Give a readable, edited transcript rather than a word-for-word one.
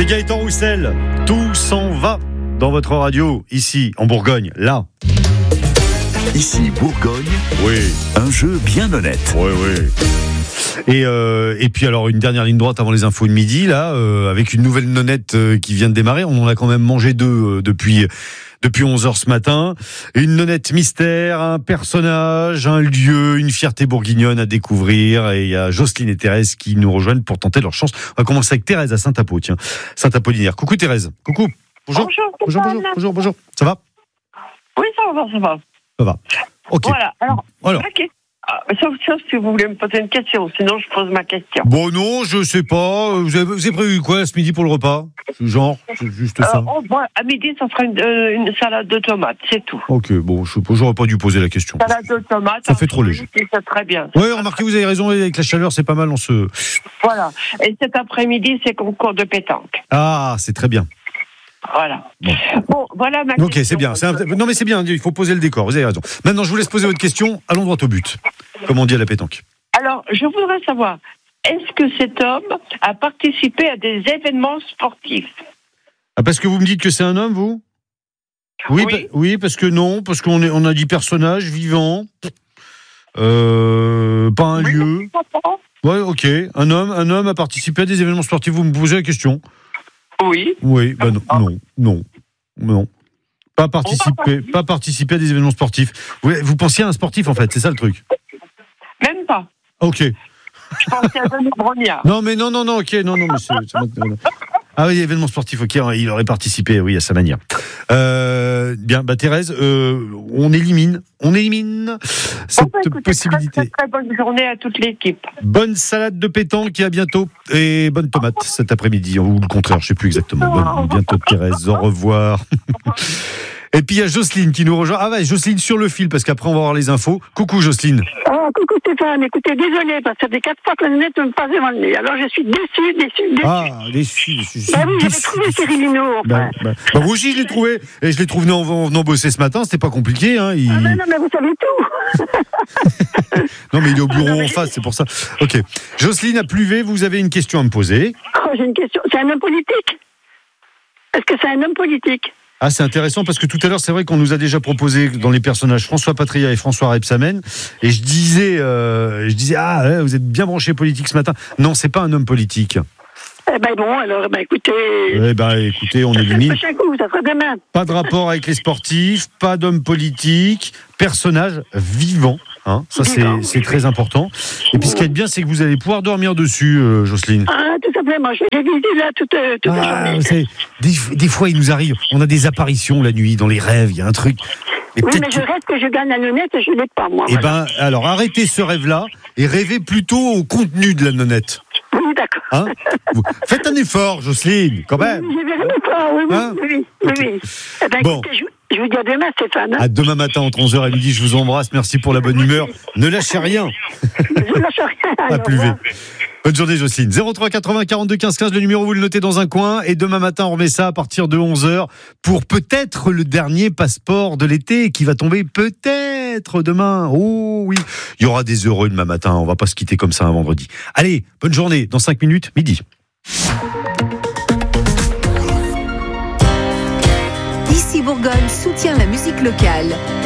C'est Gaëtan Roussel. Tout s'en va dans votre radio, ici, en Bourgogne, là. Ici, Bourgogne, Oui. un jeu bien honnête. Oui, oui. Et puis alors, une dernière ligne droite avant les infos de midi, là, avec une nouvelle nonnette qui vient de démarrer. On en a quand même mangé deux depuis 11h ce matin. Une nonnette mystère, un personnage, un lieu, une fierté bourguignonne à découvrir. Et il y a Jocelyne et Thérèse qui nous rejoignent pour tenter leur chance. On va commencer avec Thérèse à Saint-Apo, tiens. Saint-Apollinaire. Coucou Thérèse. Coucou. Bonjour. Bonjour. Ça va ? Oui, ça va. Ça va. Ok. Voilà, alors. Ok. Sauf si vous voulez me poser une question, sinon je pose ma question. Bon, non, je sais pas. Vous avez prévu quoi ce midi pour le repas ? Genre, c'est juste ça. À midi, ça sera une salade de tomates, c'est tout. Ok, bon, j'aurais pas dû poser la question. Salade de tomates. Ça fait trop léger. C'est très bien. Oui, remarquez, vous avez raison, avec la chaleur, c'est pas mal, on se... Voilà. Et cet après-midi, c'est concours de pétanque. Ah, c'est très bien. Voilà. Bon, voilà ma question. Ok, c'est bien. Non, mais c'est bien, il faut poser le décor, vous avez raison. Maintenant, je vous laisse poser votre question. Allons droit au but, comme on dit à la pétanque. Alors, je voudrais savoir, est-ce que cet homme a participé à des événements sportifs ? Ah, parce que vous me dites que c'est un homme, vous ? Oui. Oui, parce que non, parce qu'on a dit personnage vivant, pas un lieu. Ouais, ok. Un homme a participé à des événements sportifs. Vous me posez la question ? Oui. Oui, bah non. Pas participer à des événements sportifs. Vous pensiez à un sportif, en fait, c'est ça le truc ? Même pas. Ok. Je pensais à Denis Brognard. Non, mais ok, non, mais c'est ah oui, événement sportif, ok, il aurait participé, oui, à sa manière. Bien, Thérèse, on élimine cette possibilité. Très bonne journée à toute l'équipe. Bonne salade de pétanque et à bientôt. Et bonne tomate cet après-midi, ou le contraire, je sais plus exactement. Bientôt Thérèse, au revoir. Et puis il y a Jocelyne qui nous rejoint. Ah ouais, Jocelyne sur le fil, parce qu'après on va avoir les infos. Coucou Jocelyne. Coucou Stéphane, écoutez, désolé, parce que ça fait 4 fois que la lunette me passe devant le nez. Alors je suis déçue. Ah, déçue. Bah oui, j'avais trouvé Cyril Hinault, enfin. Moi aussi je l'ai trouvé, et je l'ai trouvé en venant bosser ce matin, c'était pas compliqué. Hein, Ah non, mais vous savez tout. Non, mais il est au bureau en face, c'est pour ça. Ok. Jocelyne a pluvé, vous avez une question à me poser. J'ai une question, c'est un homme politique ? Est-ce que c'est un homme politique ? Ah, c'est intéressant parce que tout à l'heure, c'est vrai qu'on nous a déjà proposé dans les personnages François Patria et François Rebsamen. Et je disais, vous êtes bien branché politique ce matin. Non, c'est pas un homme politique. Écoutez, on élimine. Prochain coup, ça sera demain. Pas de rapport avec les sportifs, pas d'homme politique, personnage vivant. Hein, ça, c'est très important. Et puis, ce qui est bien, c'est que vous allez pouvoir dormir dessus, Jocelyne. Ah, tout simplement. J'ai visité là toute la journée. Vous savez, des fois, il nous arrive, on a des apparitions la nuit, dans les rêves, il y a un truc. Mais je rêve que je gagne la nonnette et je ne l'ai pas, moi. Alors, arrêtez ce rêve-là et rêvez plutôt au contenu de la nonnette. Oui, d'accord. Hein, faites un effort, Jocelyne, quand même. Oui, je verrai l'effort, oui. Bon. Écoutez, je vous dis à demain, Stéphane. À demain matin, entre 11h et midi, je vous embrasse. Merci pour la bonne humeur. Ne lâchez rien. Je ne lâche rien. À plus vite. Bonne journée, Jocelyne. 03 80 42 15 15, le numéro, vous le notez dans un coin. Et demain matin, on remet ça à partir de 11h pour peut-être le dernier passeport de l'été qui va tomber peut-être demain. Oh oui, il y aura des heureux demain matin. On va pas se quitter comme ça un vendredi. Allez, bonne journée. Dans 5 minutes, midi. Ici Bourgogne soutient la musique locale.